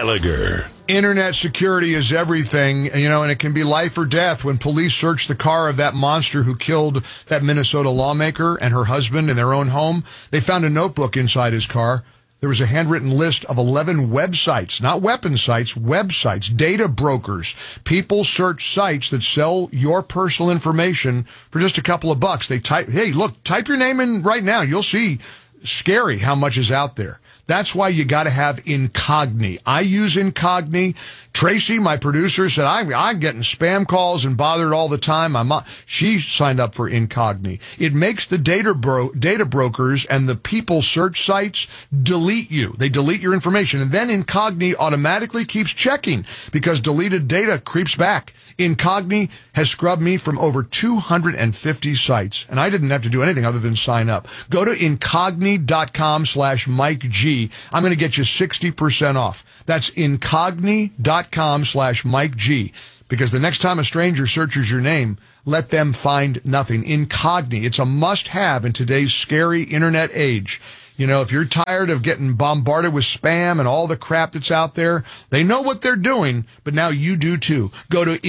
Gallagher. Internet security is everything, and it can be life or death. When police searched the car of that monster who killed that Minnesota lawmaker and her husband in their own home, they found a notebook inside his car. There was a handwritten list of 11 websites, not weapon sites, websites, data brokers. People search sites that sell your personal information for just a couple of bucks. They type your name in right now. You'll see scary how much is out there. That's why you got to have Incogni. I use Incogni. Tracy, my producer, said I'm getting spam calls and bothered all the time. She signed up for Incogni. It makes the data brokers and the people search sites delete you. They delete your information, and then Incogni automatically keeps checking because deleted data creeps back. Incogni has scrubbed me from over 250 sites, and I didn't have to do anything other than sign up. Go to Incogni.com/Mike G. I'm going to get you 60% off. That's Incogni.com/Mike G. Because the next time a stranger searches your name, let them find nothing. Incogni. It's a must-have in today's scary internet age. If you're tired of getting bombarded with spam and all the crap that's out there, they know what they're doing, but now you do too. Go to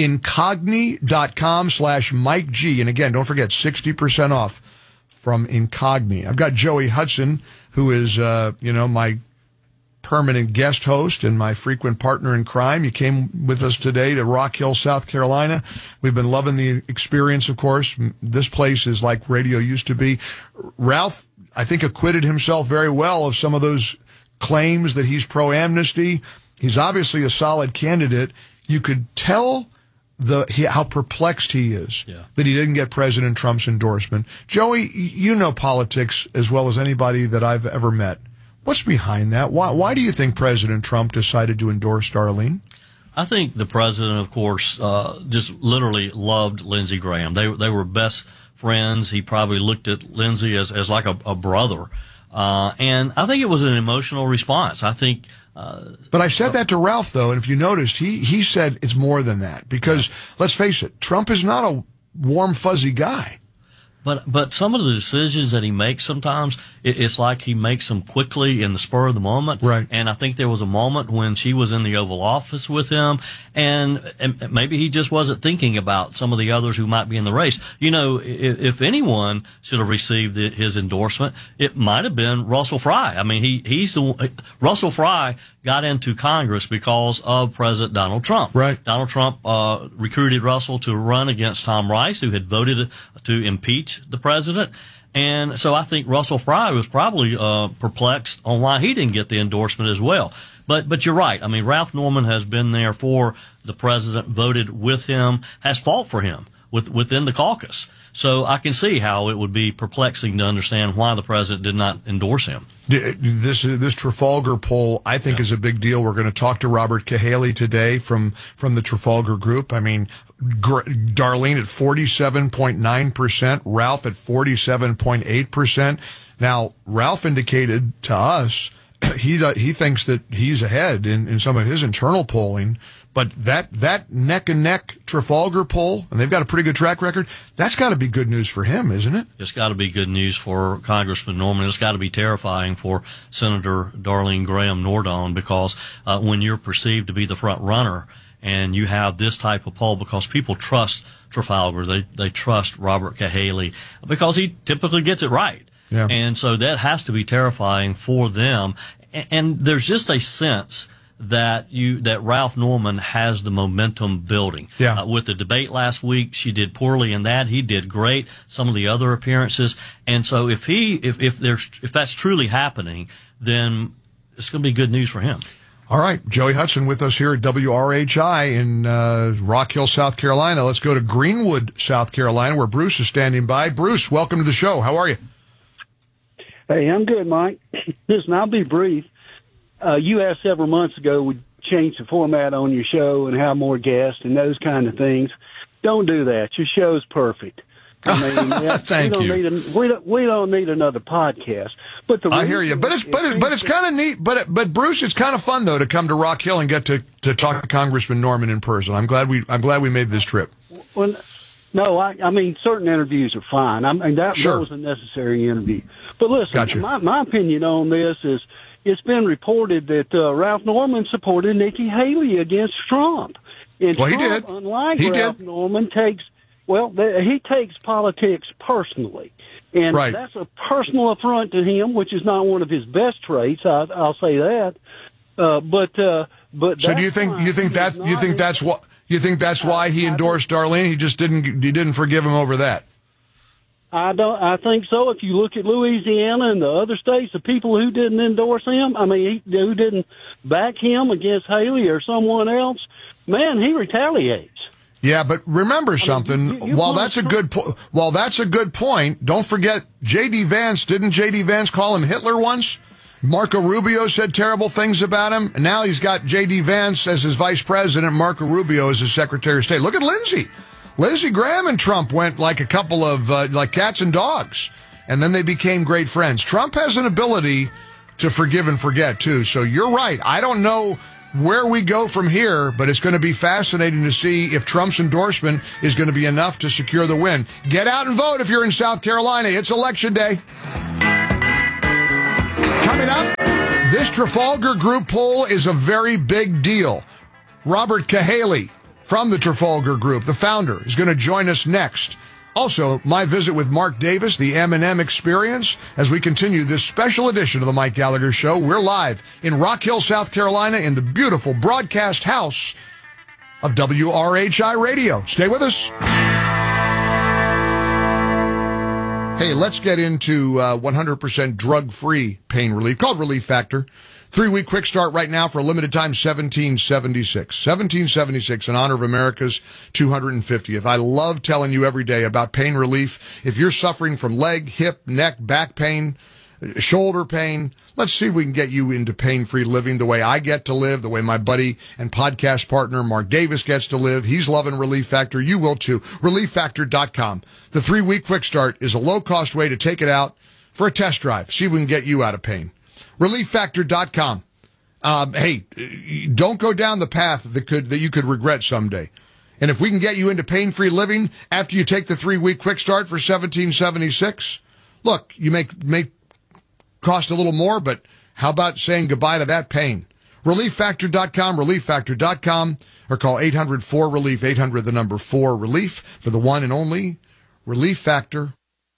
Incogni.com/Mike G. And again, don't forget 60% off from Incogni. I've got Joey Hudson, who is, my permanent guest host and my frequent partner in crime. You came with us today to Rock Hill, South Carolina. We've been loving the experience, of course. This place is like radio used to be. Ralph, I think, acquitted himself very well of some of those claims that he's pro-amnesty. He's obviously a solid candidate. You could tell how perplexed he is that he didn't get President Trump's endorsement. Joey, you know politics as well as anybody that I've ever met. What's behind that? Why do you think President Trump decided to endorse Darlene? I think the president, of course, just literally loved Lindsey Graham. They were best friends. He probably looked at Lindsey as like a brother. And I think it was an emotional response. I think. But I said that to Ralph, though, and if you noticed, he said it's more than that. Because, let's face it, Trump is not a warm, fuzzy guy. But some of the decisions that he makes sometimes, it's like he makes them quickly in the spur of the moment. Right. And I think there was a moment when she was in the Oval Office with him, and maybe he just wasn't thinking about some of the others who might be in the race. If anyone should have received his endorsement, it might have been Russell Fry. I mean, Russell Fry got into Congress because of President Donald Trump. Right. Donald Trump recruited Russell to run against Tom Rice, who had voted to impeach the president. And so I think Russell Fry was probably perplexed on why he didn't get the endorsement as well. But you're right. I mean, Ralph Norman has been there for the president, voted with him, has fought for him within the caucus. So I can see how it would be perplexing to understand why the president did not endorse him. This Trafalgar poll, I think, is a big deal. We're going to talk to Robert Cahaly today from the Trafalgar Group. I mean, Darlene at 47.9%, Ralph at 47.8%. Now, Ralph indicated to us he thinks that he's ahead in some of his internal polling. But that neck and neck Trafalgar poll, and they've got a pretty good track record, that's got to be good news for him, isn't it? It's got to be good news for Congressman Norman. It's got to be terrifying for Senator Darlene Graham Nordon, because when you're perceived to be the front runner and you have this type of poll, because people trust Trafalgar, they trust Robert Cahaly because he typically gets it right. Yeah. And so that has to be terrifying for them. And there's just a sense that Ralph Norman has the momentum building. Yeah. With the debate last week, she did poorly in that. He did great. Some of the other appearances. And so if that's truly happening, then it's going to be good news for him. All right. Joey Hudson with us here at WRHI in Rock Hill, South Carolina. Let's go to Greenwood, South Carolina, where Bruce is standing by. Bruce, welcome to the show. How are you? Hey, I'm good, Mike. Listen, I'll be brief. You asked several months ago we change the format on your show and have more guests and those kind of things. Don't do that. Your show's perfect. I mean, Thank you. We don't need another podcast. But I hear you, but it's kind of neat. But Bruce, it's kind of fun though to come to Rock Hill and get to talk to Congressman Norman in person. I'm glad we made this trip. Well, no, I mean certain interviews are fine. I mean that Sure. was a necessary interview. But listen, Gotcha. my opinion on this is, it's been reported that Ralph Norman supported Nikki Haley against Trump. And Well, Trump, he did. unlike He Ralph did. Norman, he takes politics personally. And Right. that's a personal affront to him, which is not one of his best traits. I'll say that. But So do you think that's why he endorsed Darlene? He just didn't forgive him over that. I think so. If you look at Louisiana and the other states, the people who didn't endorse him, who didn't back him against Haley or someone else, man, he retaliates. Yeah, but remember something. While that's a good point, don't forget J.D. Vance. Didn't J.D. Vance call him Hitler once? Marco Rubio said terrible things about him, and now he's got J.D. Vance as his vice president, Marco Rubio as his secretary of state. Look at Lindsey. Lindsey Graham and Trump went like a couple of like cats and dogs, and then they became great friends. Trump has an ability to forgive and forget, too. So you're right. I don't know where we go from here, but it's going to be fascinating to see if Trump's endorsement is going to be enough to secure the win. Get out and vote if you're in South Carolina. It's Election Day. Coming up, this Trafalgar Group poll is a very big deal. Robert Cahaly from the Trafalgar Group, the founder, is going to join us next. Also, my visit with Mark Davis, the M&M Experience, as we continue this special edition of the Mike Gallagher Show. We're live in Rock Hill, South Carolina, in the beautiful broadcast house of WRHI Radio. Stay with us. Hey, let's get into 100% drug-free pain relief, called Relief Factor. 3-week quick start right now for a limited time, $17.76. $17.76 in honor of America's 250th. I love telling you every day about pain relief. If you're suffering from leg, hip, neck, back pain, shoulder pain, let's see if we can get you into pain-free living the way I get to live, the way my buddy and podcast partner Mark Davis gets to live. He's loving Relief Factor. You will too. ReliefFactor.com. The 3-week quick start is a low-cost way to take it out for a test drive. See if we can get you out of pain. ReliefFactor.com. Hey, don't go down the path that you could regret someday. And if we can get you into pain-free living after you take the 3-week quick start for $17.76, look, you may cost a little more, but how about saying goodbye to that pain? ReliefFactor.com, ReliefFactor.com, or call 800-4-RELIEF, 800 the number 4-RELIEF for the one and only Relief Factor.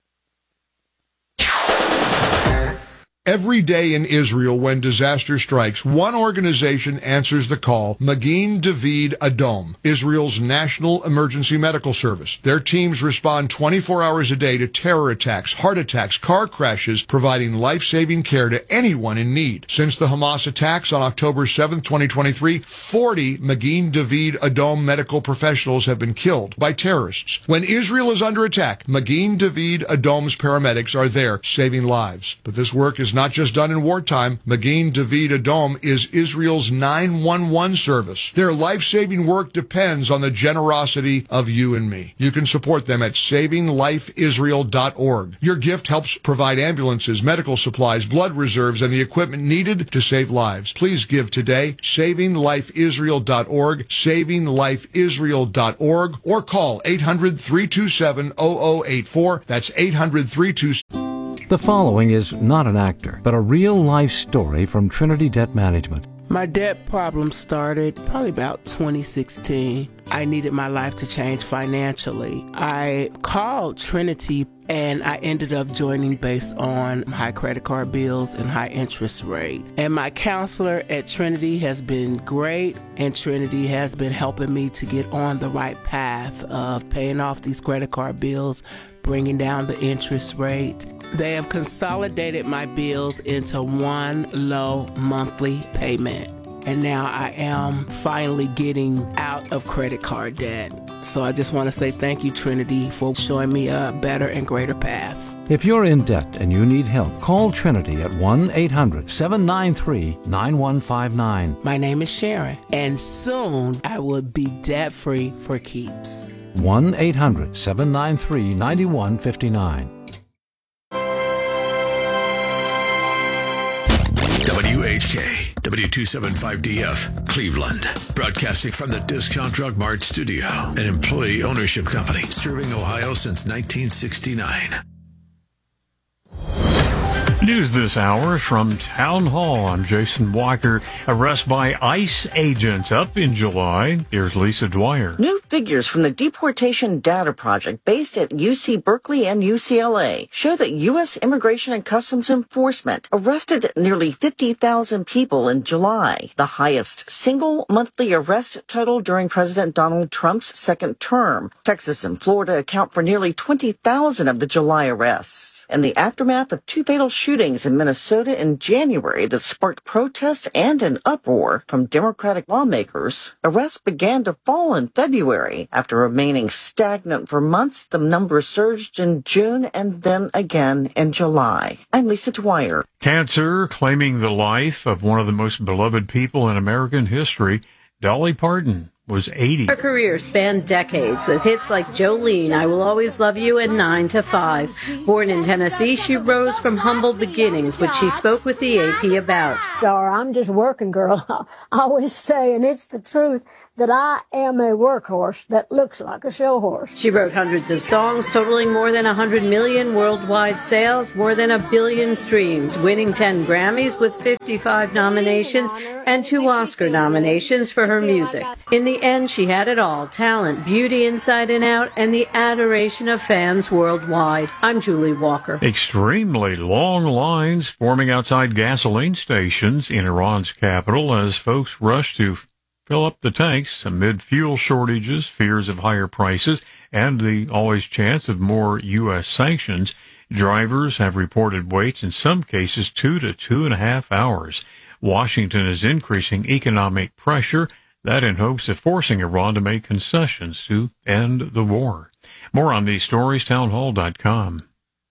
Every day in Israel when disaster strikes, one organization answers the call, Magen David Adom, Israel's national emergency medical service. Their teams respond 24 hours a day to terror attacks, heart attacks, car crashes, providing life-saving care to anyone in need. Since the Hamas attacks on October 7, 2023, 40 Magen David Adom medical professionals have been killed by terrorists. When Israel is under attack, Magen David Adom's paramedics are there saving lives. But this work is not just done in wartime. Magen David Adom is Israel's 911 service. Their life-saving work depends on the generosity of you and me. You can support them at SavingLifeIsrael.org. Your gift helps provide ambulances, medical supplies, blood reserves, and the equipment needed to save lives. Please give today. SavingLifeIsrael.org, SavingLifeIsrael.org, or call 800-327-0084. That's 800-327. The following is not an actor, but a real-life story from Trinity Debt Management. My debt problem started probably about 2016. I needed my life to change financially. I called Trinity and I ended up joining based on high credit card bills and high interest rate. And my counselor at Trinity has been great, and Trinity has been helping me to get on the right path of paying off these credit card bills, bringing down the interest rate. They have consolidated my bills into one low monthly payment. And now I am finally getting out of credit card debt. So I just want to say thank you, Trinity, for showing me a better and greater path. If you're in debt and you need help, call Trinity at 1-800-793-9159. My name is Sharon, and soon I will be debt-free for keeps. 1-800-793-9159. WHK, W275DF, Cleveland. Broadcasting from the Discount Drug Mart studio, an employee ownership company serving Ohio since 1969. News this hour from Town Hall. I'm Jason Walker. Arrest by ICE agents up in July. Here's Lisa Dwyer. New figures from the Deportation Data Project based at UC Berkeley and UCLA show that U.S. Immigration and Customs Enforcement arrested nearly 50,000 people in July, the highest single monthly arrest total during President Donald Trump's second term. Texas and Florida account for nearly 20,000 of the July arrests. In the aftermath of two fatal shootings in Minnesota in January that sparked protests and an uproar from Democratic lawmakers, arrests began to fall in February. After remaining stagnant for months, the number surged in June and then again in July. I'm Lisa Dwyer. Cancer claiming the life of one of the most beloved people in American history, Dolly Parton, was 80. Her career spanned decades with hits like Jolene, I Will Always Love You, and 9 to 5. Born in Tennessee, she rose from humble beginnings, which she spoke with the AP about. I'm just working, girl. I always say, and it's the truth, that I am a workhorse that looks like a show horse. She wrote hundreds of songs, totaling more than 100 million worldwide sales, more than 1 billion streams, winning 10 Grammys with 55 nominations and 2 Oscar nominations for her music. In the end, she had it all: talent, beauty inside and out, and the adoration of fans worldwide. I'm Julie Walker. Extremely long lines forming outside gasoline stations in Iran's capital as folks rush to fill up the tanks amid fuel shortages, fears of higher prices, and the always chance of more U.S. sanctions. Drivers have reported waits in some cases 2 to 2.5 hours. Washington is increasing economic pressure, that in hopes of forcing Iran to make concessions to end the war. More on these stories, townhall.com.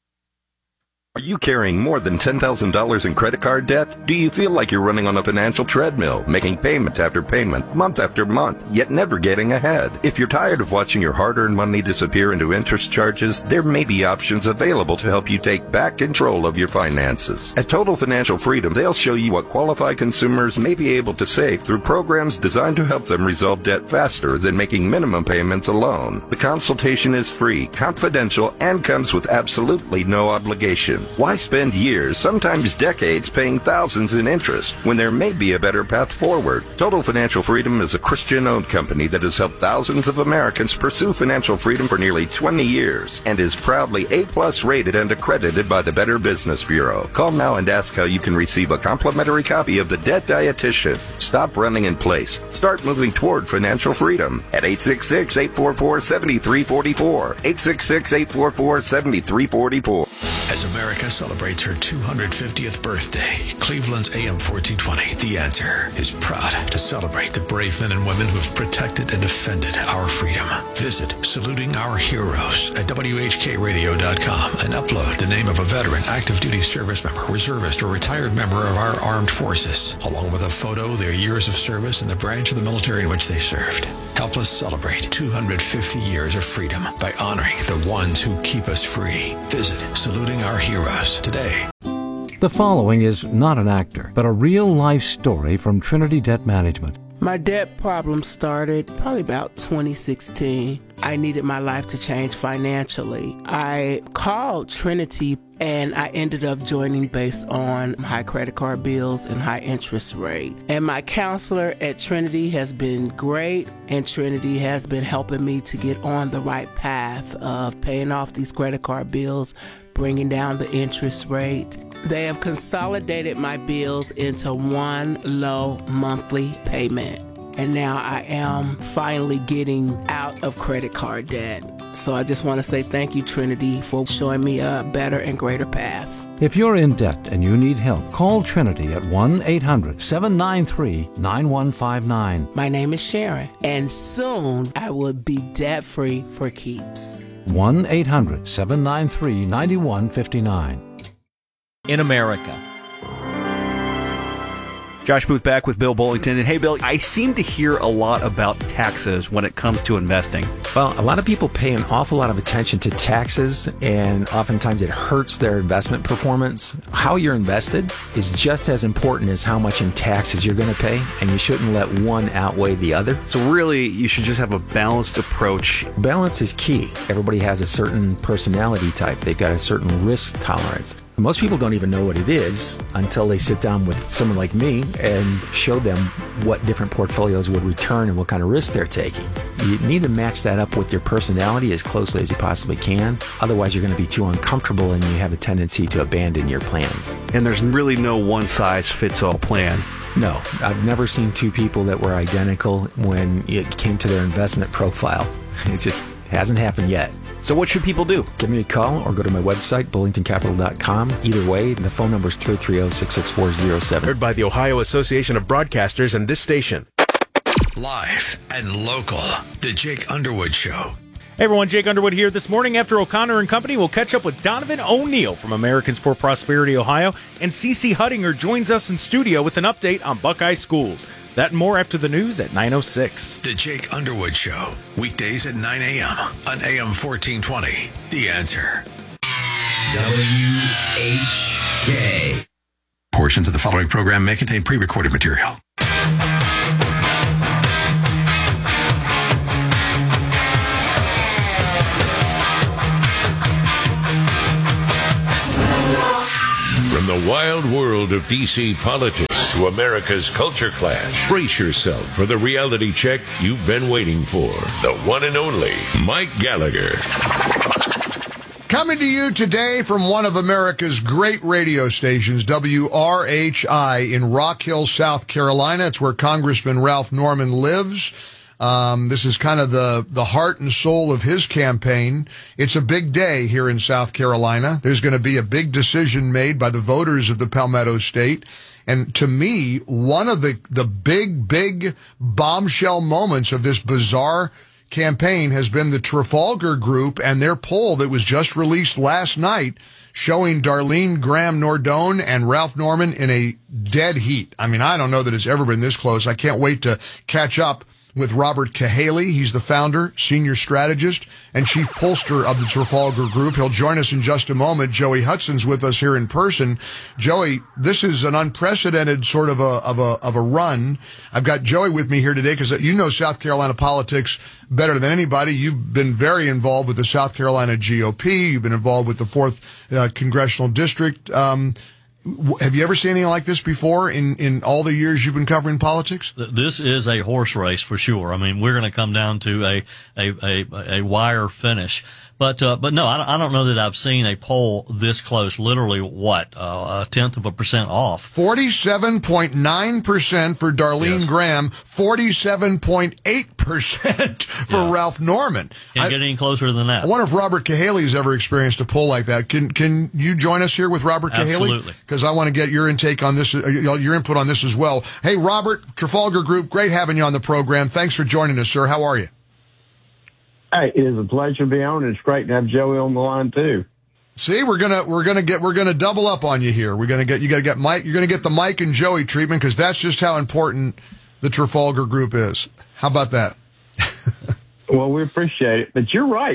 Are you carrying more than $10,000 in credit card debt? Do you feel like you're running on a financial treadmill, making payment after payment, month after month, yet never getting ahead? If you're tired of watching your hard-earned money disappear into interest charges, there may be options available to help you take back control of your finances. At Total Financial Freedom, they'll show you what qualified consumers may be able to save through programs designed to help them resolve debt faster than making minimum payments alone. The consultation is free, confidential, and comes with absolutely no obligation. Why spend years, sometimes decades, paying thousands in interest when there may be a better path forward? Total Financial Freedom is a Christian-owned company that has helped thousands of Americans pursue financial freedom for nearly 20 years and is proudly A+ rated and accredited by the Better Business Bureau. Call now and ask how you can receive a complimentary copy of The Debt Dietitian. Stop running in place. Start moving toward financial freedom at 866-844-7344. 866-844-7344. As America celebrates her 250th birthday, Cleveland's AM 1420, The Answer, is proud to celebrate the brave men and women who have protected and defended our freedom. Visit Saluting Our Heroes at WHKRadio.com and upload the name of a veteran, active duty service member, reservist, or retired member of our armed forces, along with a photo, their years of service, and the branch of the military in which they served. Help us celebrate 250 years of freedom by honoring the ones who keep us free. Visit Saluting Our Heroes today. The following is not an actor, but a real-life story from Trinity Debt Management. My debt problem started probably about 2016. I needed my life to change financially. I called Trinity and I ended up joining based on high credit card bills and high interest rate. And my counselor at Trinity has been great, and Trinity has been helping me to get on the right path of paying off these credit card bills, bringing down the interest rate. They have consolidated my bills into one low monthly payment. And now I am finally getting out of credit card debt. So I just want to say thank you, Trinity, for showing me a better and greater path. If you're in debt and you need help, call Trinity at 1-800-793-9159. My name is Sharon, and soon I will be debt-free for keeps. 1-800-793-9159. In America. Josh Booth back with Bill Bullington. And hey, Bill, I seem to hear a lot about taxes when it comes to investing. Well, a lot of people pay an awful lot of attention to taxes, and oftentimes it hurts their investment performance. How you're invested is just as important as how much in taxes you're going to pay, and you shouldn't let one outweigh the other. So really, you should just have a balanced approach. Balance is key. Everybody has a certain personality type. They've got a certain risk tolerance. Most people don't even know what it is until they sit down with someone like me and show them what different portfolios would return and what kind of risk they're taking. You need to match that up with your personality as closely as you possibly can. Otherwise, you're going to be too uncomfortable and you have a tendency to abandon your plans. And there's really no one-size-fits-all plan. No, I've never seen two people that were identical when it came to their investment profile. It just hasn't happened yet. So what should people do? Give me a call or go to my website, bullingtoncapital.com. Either way, the phone number is 330-664-07. Heard by the Ohio Association of Broadcasters and this station. Live and local. The Jake Underwood Show. Hey everyone, Jake Underwood here. This morning after O'Connor and Company, we'll catch up with Donovan O'Neill from Americans for Prosperity, Ohio, and CeCe Huttinger joins us in studio with an update on Buckeye schools. That and more after the news at 9:06. The Jake Underwood Show, weekdays at 9 a.m. on AM 1420. The Answer. WHK. Portions of the following program may contain pre-recorded material. From the wild world of D.C. politics to America's culture clash, brace yourself for the reality check you've been waiting for. The one and only Mike Gallagher. Coming to you today from one of America's great radio stations, WRHI in Rock Hill, South Carolina. It's where Congressman Ralph Norman lives. This is kind of the heart and soul of his campaign. It's a big day here in South Carolina. There's going to be a big decision made by the voters of the Palmetto State. And to me, one of the big bombshell moments of this bizarre campaign has been the Trafalgar Group and their poll that was just released last night showing Darlene Graham Nordone and Ralph Norman in a dead heat. I mean, I don't know that it's ever been this close. I can't wait to catch up with Robert Cahaly. He's the founder, senior strategist, and chief pollster of the Trafalgar Group. He'll join us in just a moment. Joey Hudson's with us here in person. Joey, this is an unprecedented sort of a run. I've got Joey with me here today because you know South Carolina politics better than anybody. You've been very involved with the South Carolina GOP. You've been involved with the 4th Congressional District. Have you ever seen anything like this before in all the years you've been covering politics? This is a horse race for sure. I mean, we're going to come down to a wire finish. But no, I don't know that I've seen a poll this close. Literally, a 0.1% off. 47.9% for Darlene Graham, 47.8% for Ralph Norman. Can't get any closer than that. I wonder if Robert Cahaly's ever experienced a poll like that. Can you join us here with Robert Cahaly? Absolutely. Because I want to get your intake on this, your input on this as well. Hey, Robert, Trafalgar Group, great having you on the program. Thanks for joining us, sir. How are you? Hey, it is a pleasure to be on. It's great to have Joey on the line too. See, we're gonna double up on you here. You're gonna get Mike. You're gonna get the Mike and Joey treatment because that's just how important the Trafalgar Group is. How about that? Well, we appreciate it, but you're right.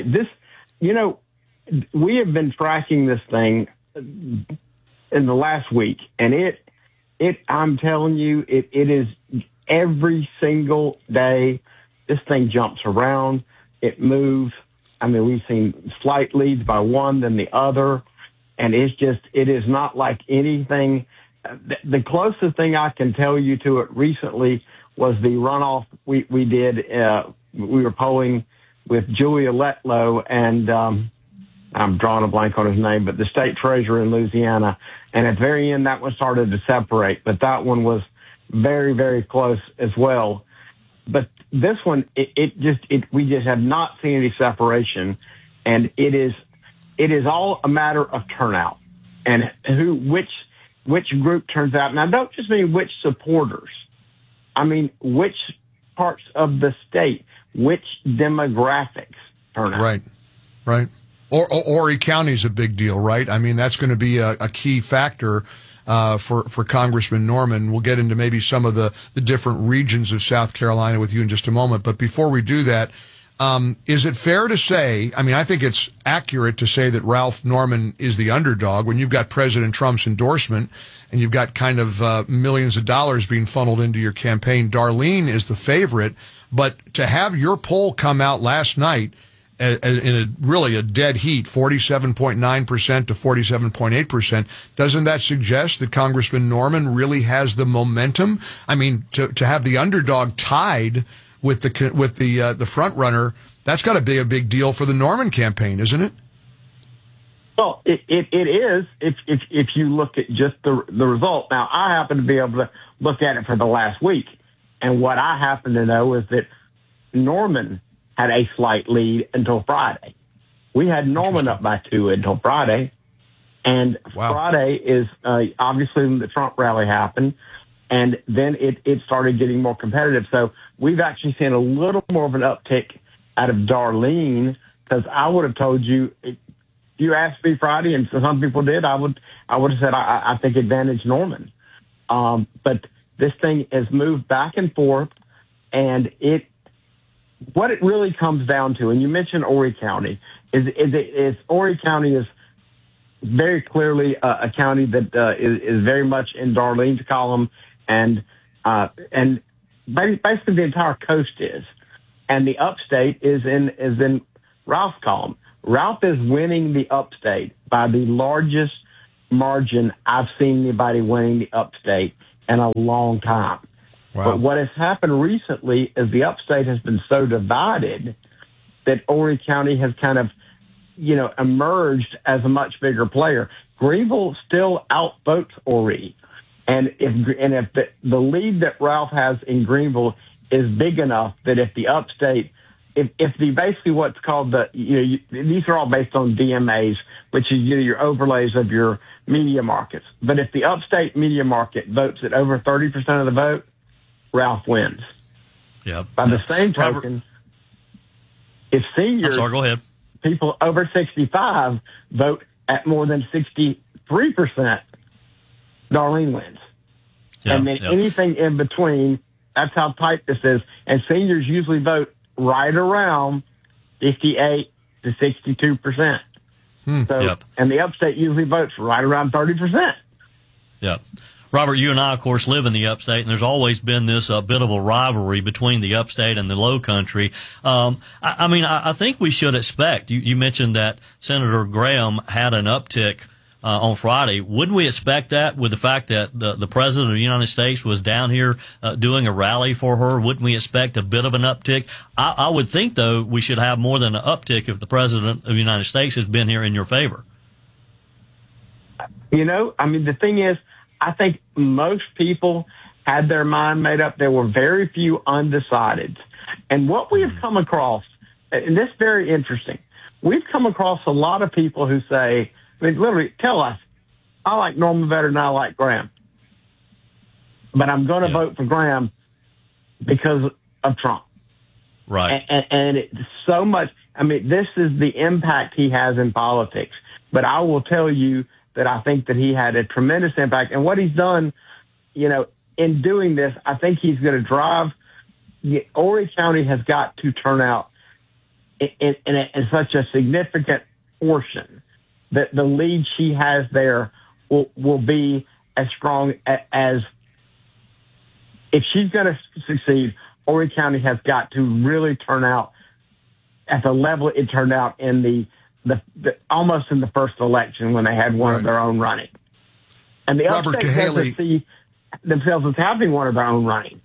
We have been tracking this thing in the last week, and I'm telling you, it is every single day. This thing jumps around. It moves. I mean, we've seen slight leads by one, then the other, and it is not like anything. The closest thing I can tell you to it recently was the runoff we did. We were polling with Julia Letlow and I'm drawing a blank on his name, but the state treasurer in Louisiana. And at the very end, that one started to separate, but that one was very, very close as well. But this one, we just have not seen any separation, and it is all a matter of turnout and which group turns out. And I don't just mean which supporters. I mean which parts of the state, which demographics turn out. Right. Horry County is a big deal, right? I mean, that's going to be a key factor for Congressman Norman. We'll get into maybe some of the different regions of South Carolina with you in just a moment. But before we do that, is it fair to say, I mean, I think it's accurate to say that Ralph Norman is the underdog when you've got President Trump's endorsement and you've got kind of millions of dollars being funneled into your campaign. Darlene is the favorite. But to have your poll come out last night in really a dead heat, 47.9% to 47.8%. Doesn't that suggest that Congressman Norman really has the momentum? I mean, to have the underdog tied with the front runner, that's got to be a big deal for the Norman campaign, isn't it? Well, it is if you look at just the result. Now, I happen to be able to look at it for the last week, and what I happen to know is that Norman had a slight lead until Friday. We had Norman up by 2 until Friday, and Friday is obviously when the Trump rally happened, and then it started getting more competitive. So we've actually seen a little more of an uptick out of Darlene, because I would have told you. You asked me Friday, and some people did, I would have said I think advantage Norman. But this thing has moved back and forth, and what it really comes down to, and you mentioned Horry County, is Horry County is very clearly a county that is very much in Darlene's column, and basically the entire coast is, and the upstate is in Ralph's column. Ralph is winning the upstate by the largest margin I've seen anybody winning the upstate in a long time. Wow. But what has happened recently is the upstate has been so divided that Horry County has kind of, emerged as a much bigger player. Greenville still outvotes Horry. And if the lead that Ralph has in Greenville is big enough that if the upstate, if the basically what's called these are all based on DMAs, which is your overlays of your media markets. But if the upstate media market votes at over 30% of the vote, Ralph wins. Yep. By the same token, if seniors, go ahead. People over 65 vote at more than 63%, Darlene wins. Yep. And then anything in between, that's how tight this is. And seniors usually vote right around 58 to 62%. So, and the upstate usually votes right around 30%. Yep. Robert, you and I, of course, live in the upstate, and there's always been this bit of a rivalry between the upstate and the low country. I think we should expect, you mentioned that Senator Graham had an uptick on Friday. Wouldn't we expect that with the fact that the President of the United States was down here doing a rally for her? Wouldn't we expect a bit of an uptick? I would think, though, we should have more than an uptick if the President of the United States has been here in your favor. The thing is, I think most people had their mind made up. There were very few undecideds. And what we have come across, and this is very interesting, we've come across a lot of people who say, literally tell us, I like Norman better than I like Graham. But I'm going to vote for Graham because of Trump. Right. And it's so much, this is the impact he has in politics. But I will tell you that I think that he had a tremendous impact. And what he's done, in doing this, I think he's going to drive. Horry County has got to turn out in such a significant portion that the lead she has there will be as strong as if she's going to succeed. Horry County has got to really turn out at the level it turned out in the almost in the first election when they had one of their own running. And the upstate doesn't see themselves as having one of their own running.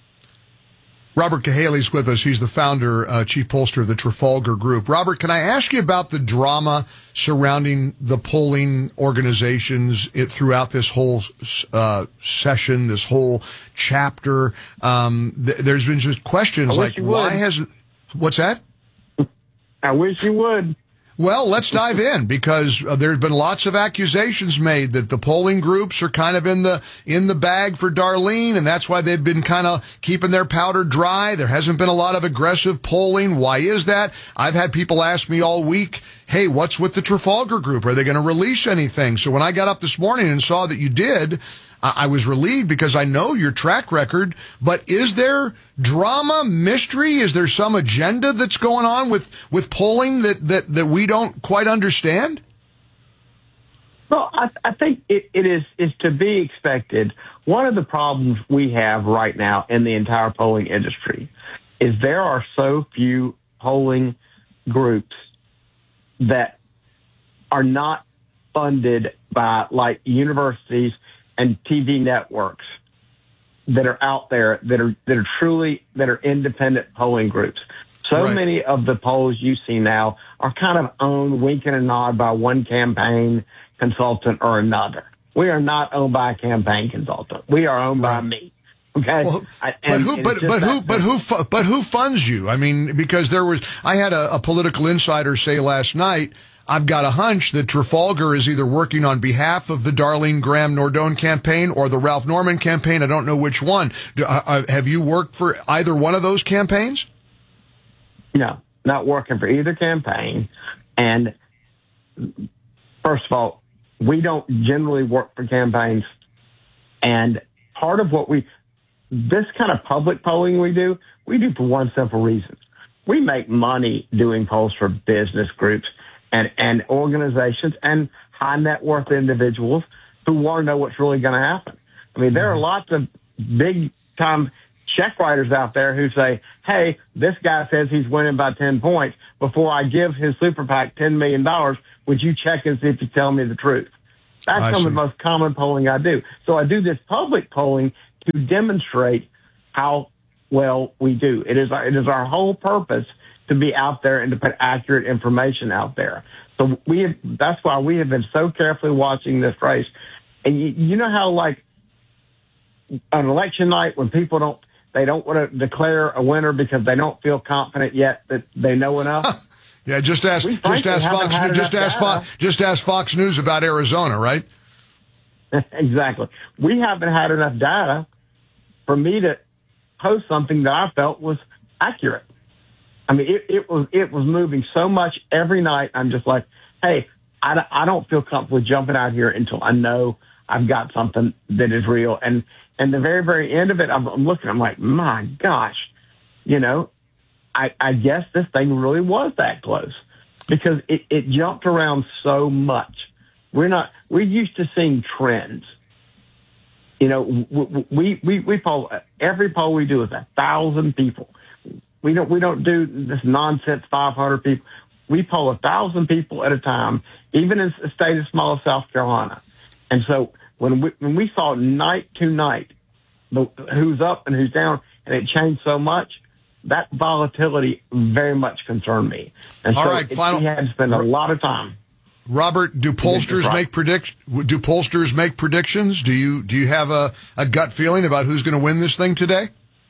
Robert Cahaley's with us. He's the founder, chief pollster of the Trafalgar Group. Robert, can I ask you about the drama surrounding the polling organizations throughout this whole session, this whole chapter? There's been just questions like, why hasn't... What's that? I wish you would. Well, let's dive in, because there's been lots of accusations made that the polling groups are kind of in the bag for Darlene, and that's why they've been kind of keeping their powder dry. There hasn't been a lot of aggressive polling. Why is that? I've had people ask me all week, hey, what's with the Trafalgar Group? Are they going to release anything? So when I got up this morning and saw that you did, I was relieved, because I know your track record. But is there drama, mystery? Is there some agenda that's going on with polling that we don't quite understand? Well, I think it is to be expected. One of the problems we have right now in the entire polling industry is there are so few polling groups that are not funded by like universities and TV networks that are out there that are independent polling groups. So many of the polls you see now are kind of owned, wink and a nod, by one campaign consultant or another. We are not owned by a campaign consultant. We are owned by me. Okay. Well, but who funds you? I mean, because I had a political insider say last night, I've got a hunch that Trafalgar is either working on behalf of the Darlene Graham Nordone campaign or the Ralph Norman campaign. I don't know which one. Have you worked for either one of those campaigns? No, not working for either campaign. And first of all, we don't generally work for campaigns. And part of what this kind of public polling we do for one simple reason. We make money doing polls for business groups and organizations and high net worth individuals who want to know what's really going to happen. I mean, there are lots of big time check writers out there who say, hey, this guy says he's winning by 10 points. Before I give his super PAC $10 million, would you check and see if you tell me the truth? That's some of the most common polling I do. So I do this public polling to demonstrate how well we do. It is our whole purpose to be out there and to put accurate information out there. So that's why we have been so carefully watching this race. And you know how, like, on election night when people don't want to declare a winner because they don't feel confident yet that they know enough? Yeah, just ask Fox News about Arizona, right? Exactly. We haven't had enough data for me to post something that I felt was accurate. I mean, it was moving so much every night. I'm just like, hey, I don't feel comfortable jumping out here until I know I've got something that is real. And the very, very end of it, I'm looking, I'm like, my gosh, I guess this thing really was that close because it jumped around so much. We're used to seeing trends. We poll, every poll we do is 1,000 people. We don't do this nonsense 500 people. We poll 1,000 people at a time, even in a state as small as South Carolina. And so when we saw night to night who's up and who's down, and it changed so much, that volatility very much concerned me. And all right, we had to spend a lot of time. Robert, do pollsters make predictions? Do you have a gut feeling about who's going to win this thing today?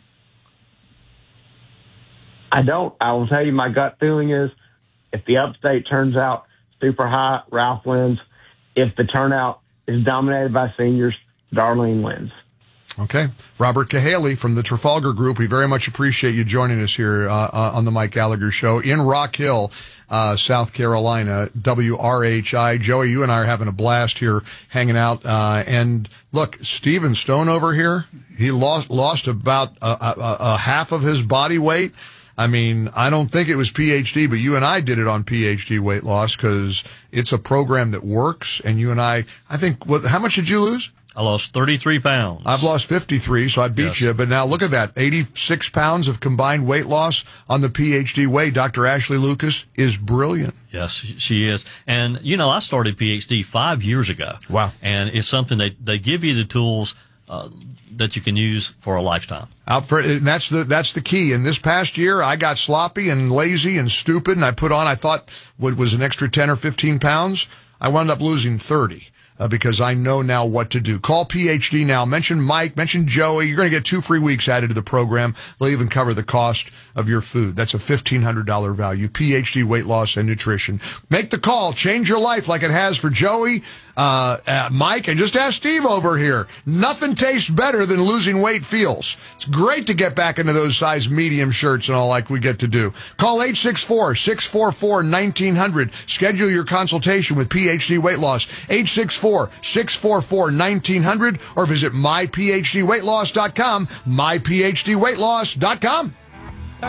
I don't. I will tell you my gut feeling is if the upstate turns out super high, Ralph wins. If the turnout is dominated by seniors, Darlene wins. Okay. Robert Cahaly from the Trafalgar Group, we very much appreciate you joining us here on the Mike Gallagher Show in Rock Hill, South Carolina, WRHI. Joey, you and I are having a blast here hanging out. And look, Stephen Stone over here, he lost about a half of his body weight. I mean, I don't think it was PhD, but you and I did it on PhD weight loss because it's a program that works. And you and I think, how much did you lose? I lost 33 pounds. I've lost 53, so I beat you. But now look at that, 86 pounds of combined weight loss on the PhD way. Dr. Ashley Lucas is brilliant. Yes, she is. And, I started PhD 5 years ago. Wow. And it's something they give you the tools that you can use for a lifetime. And that's the key. And this past year, I got sloppy and lazy and stupid, and I thought what was an extra 10 or 15 pounds. I wound up losing 30. Because I know now what to do. Call PhD now. Mention Mike. Mention Joey. You're going to get 2 free weeks added to the program. They'll even cover the cost of your food. That's a $1,500 value. PhD Weight Loss and Nutrition. Make the call. Change your life like it has for Joey, Mike, and just ask Steve over here. Nothing tastes better than losing weight feels. It's great to get back into those size medium shirts and all like we get to do. Call 864-644-1900. Schedule your consultation with PhD Weight Loss. 864-644-1900 or visit myphdweightloss.com, myphdweightloss.com.